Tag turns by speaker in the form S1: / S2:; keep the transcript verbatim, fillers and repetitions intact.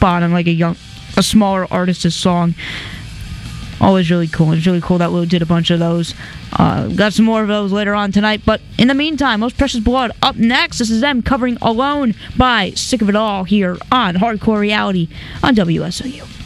S1: spot on like a young, a smaller artist's song. Always really cool. It's really cool that Lou did a bunch of those. Uh, got some more of those later on tonight. But in the meantime, Most Precious Blood up next. This is them covering Alone by Sick of It All here on Hardcore Reality on W S O U.